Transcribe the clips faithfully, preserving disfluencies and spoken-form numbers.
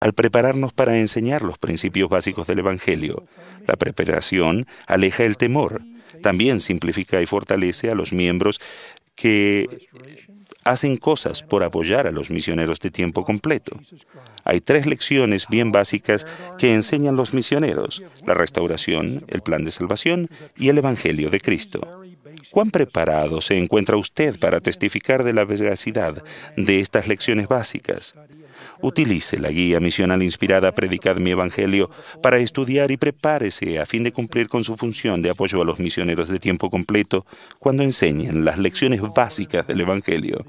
al prepararnos para enseñar los principios básicos del Evangelio. La preparación aleja el temor. También simplifica y fortalece a los miembros que hacen cosas por apoyar a los misioneros de tiempo completo. Hay tres lecciones bien básicas que enseñan los misioneros: la restauración, el plan de salvación y el Evangelio de Cristo. ¿Cuán preparado se encuentra usted para testificar de la veracidad de estas lecciones básicas? Utilice la guía misional inspirada Predicad mi Evangelio para estudiar y prepárese a fin de cumplir con su función de apoyo a los misioneros de tiempo completo cuando enseñen las lecciones básicas del Evangelio.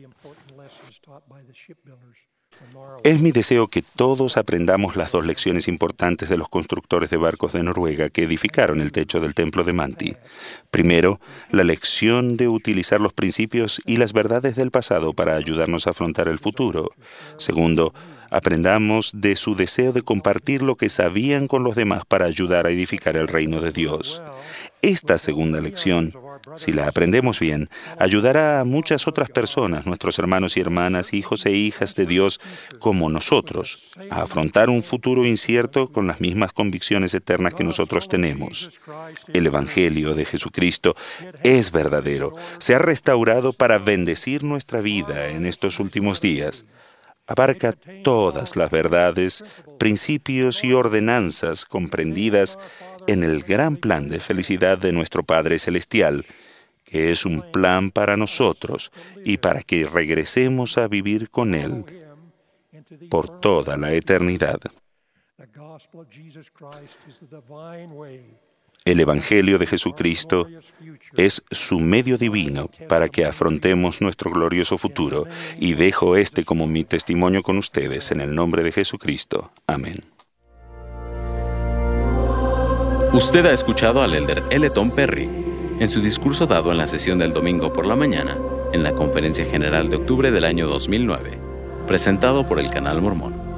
Es mi deseo que todos aprendamos las dos lecciones importantes de los constructores de barcos de Noruega que edificaron el techo del templo de Manti. Primero, la lección de utilizar los principios y las verdades del pasado para ayudarnos a afrontar el futuro. Segundo, aprendamos de su deseo de compartir lo que sabían con los demás para ayudar a edificar el reino de Dios. Esta segunda lección, si la aprendemos bien, ayudará a muchas otras personas, nuestros hermanos y hermanas, hijos e hijas de Dios como nosotros, a afrontar un futuro incierto con las mismas convicciones eternas que nosotros tenemos. El Evangelio de Jesucristo es verdadero, se ha restaurado para bendecir nuestra vida en estos últimos días. Abarca todas las verdades, principios y ordenanzas comprendidas en el gran plan de felicidad de nuestro Padre Celestial, que es un plan para nosotros y para que regresemos a vivir con Él por toda la eternidad. El Evangelio de Jesucristo es su medio divino para que afrontemos nuestro glorioso futuro, y dejo este como mi testimonio con ustedes en el nombre de Jesucristo. Amén. Usted ha escuchado al elder L. Tom Perry en su discurso dado en la sesión del domingo por la mañana en la Conferencia General de octubre del año dos mil nueve, presentado por el Canal Mormón.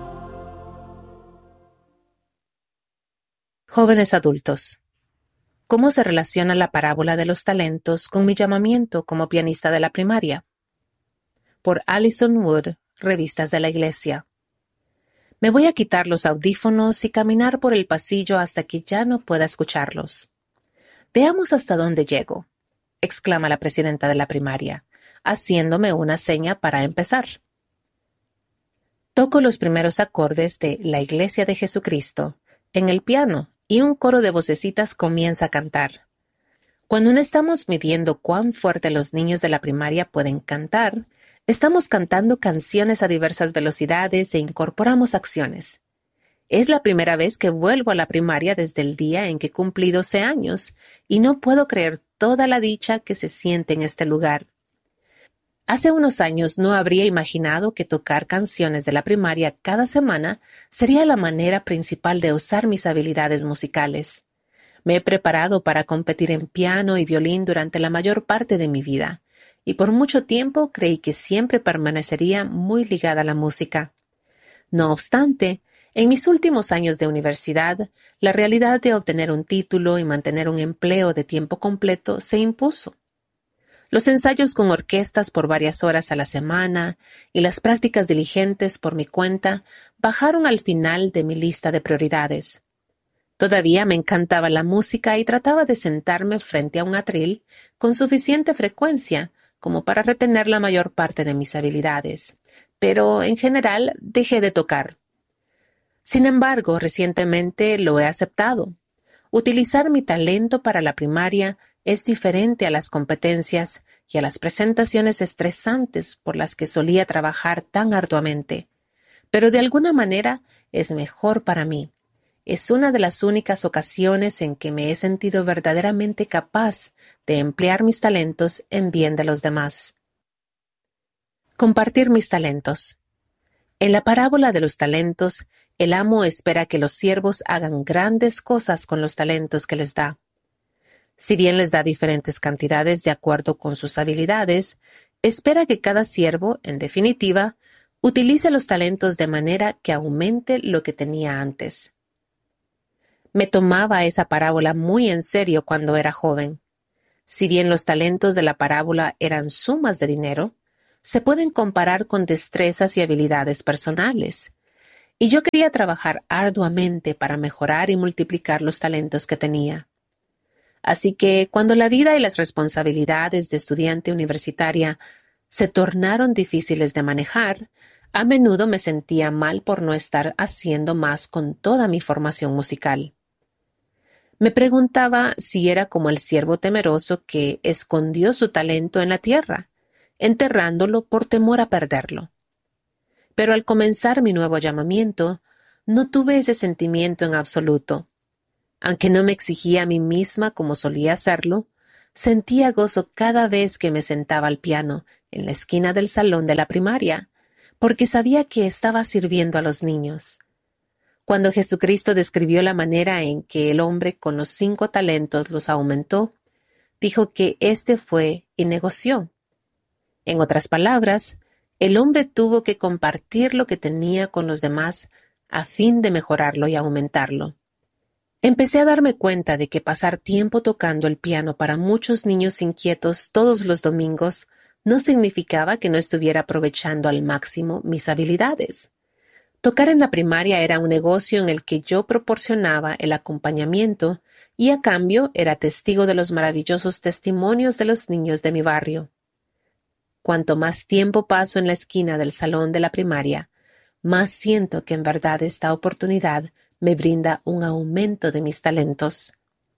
Jóvenes adultos, ¿cómo se relaciona la parábola de los talentos con mi llamamiento como pianista de la primaria? Por Allison Wood, Revistas de la Iglesia. Me voy a quitar los audífonos y caminar por el pasillo hasta que ya no pueda escucharlos. Veamos hasta dónde llego, exclama la presidenta de la primaria, haciéndome una seña para empezar. Toco los primeros acordes de La Iglesia de Jesucristo en el piano y un coro de vocecitas comienza a cantar. Cuando no estamos midiendo cuán fuerte los niños de la primaria pueden cantar, estamos cantando canciones a diversas velocidades e incorporamos acciones. Es la primera vez que vuelvo a la primaria desde el día en que cumplí doce años y no puedo creer toda la dicha que se siente en este lugar. Hace unos años no habría imaginado que tocar canciones de la primaria cada semana sería la manera principal de usar mis habilidades musicales. Me he preparado para competir en piano y violín durante la mayor parte de mi vida, y por mucho tiempo creí que siempre permanecería muy ligada a la música. No obstante, en mis últimos años de universidad, la realidad de obtener un título y mantener un empleo de tiempo completo se impuso. Los ensayos con orquestas por varias horas a la semana y las prácticas diligentes por mi cuenta bajaron al final de mi lista de prioridades. Todavía me encantaba la música y trataba de sentarme frente a un atril con suficiente frecuencia como para retener la mayor parte de mis habilidades, pero en general dejé de tocar. Sin embargo, recientemente lo he aceptado. Utilizar mi talento para la primaria es diferente a las competencias y a las presentaciones estresantes por las que solía trabajar tan arduamente. Pero de alguna manera es mejor para mí. Es una de las únicas ocasiones en que me he sentido verdaderamente capaz de emplear mis talentos en bien de los demás. Compartir mis talentos. En la parábola de los talentos, el amo espera que los siervos hagan grandes cosas con los talentos que les da. Si bien les da diferentes cantidades de acuerdo con sus habilidades, espera que cada siervo, en definitiva, utilice los talentos de manera que aumente lo que tenía antes. Me tomaba esa parábola muy en serio cuando era joven. Si bien los talentos de la parábola eran sumas de dinero, se pueden comparar con destrezas y habilidades personales. y yo quería trabajar arduamente para mejorar y multiplicar los talentos que tenía. Así que cuando la vida y las responsabilidades de estudiante universitaria se tornaron difíciles de manejar, a menudo me sentía mal por no estar haciendo más con toda mi formación musical. Me preguntaba si era como el siervo temeroso que escondió su talento en la tierra, enterrándolo por temor a perderlo. Pero al comenzar mi nuevo llamamiento, no tuve ese sentimiento en absoluto. Aunque no me exigía a mí misma como solía hacerlo, sentía gozo cada vez que me sentaba al piano en la esquina del salón de la primaria, porque sabía que estaba sirviendo a los niños. Cuando Jesucristo describió la manera en que el hombre con los cinco talentos los aumentó, dijo que éste fue y negoció. En otras palabras, el hombre tuvo que compartir lo que tenía con los demás a fin de mejorarlo y aumentarlo. Empecé a darme cuenta de que pasar tiempo tocando el piano para muchos niños inquietos todos los domingos no significaba que no estuviera aprovechando al máximo mis habilidades. Tocar en la primaria era un negocio en el que yo proporcionaba el acompañamiento y a cambio era testigo de los maravillosos testimonios de los niños de mi barrio. Cuanto más tiempo paso en la esquina del salón de la primaria, más siento que en verdad esta oportunidad me brinda un aumento de mis talentos.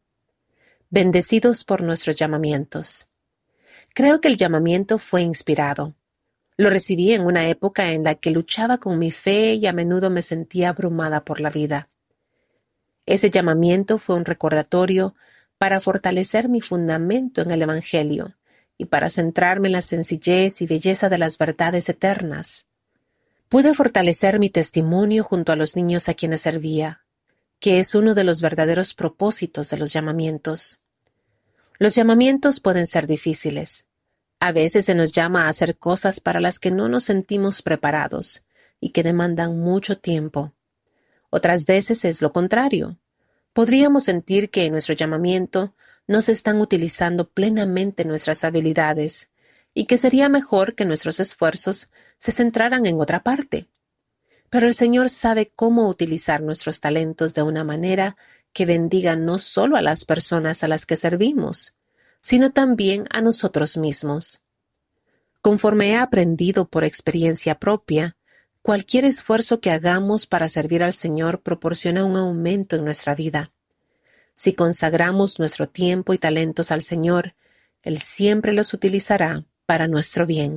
Bendecidos por nuestros llamamientos. Creo que el llamamiento fue inspirado. Lo recibí en una época en la que luchaba con mi fe y a menudo me sentía abrumada por la vida. Ese llamamiento fue un recordatorio para fortalecer mi fundamento en el Evangelio y para centrarme en la sencillez y belleza de las verdades eternas. Pude fortalecer mi testimonio junto a los niños a quienes servía, que es uno de los verdaderos propósitos de los llamamientos. Los llamamientos pueden ser difíciles. A veces se nos llama a hacer cosas para las que no nos sentimos preparados y que demandan mucho tiempo. Otras veces es lo contrario. Podríamos sentir que en nuestro llamamiento no se están utilizando plenamente nuestras habilidades y que sería mejor que nuestros esfuerzos se centraran en otra parte. Pero el Señor sabe cómo utilizar nuestros talentos de una manera que bendiga no solo a las personas a las que servimos, sino también a nosotros mismos. Conforme he aprendido por experiencia propia, cualquier esfuerzo que hagamos para servir al Señor proporciona un aumento en nuestra vida. Si consagramos nuestro tiempo y talentos al Señor, Él siempre los utilizará para nuestro bien.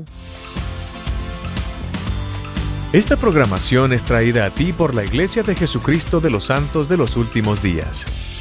Esta programación es traída a ti por la Iglesia de Jesucristo de los Santos de los Últimos Días.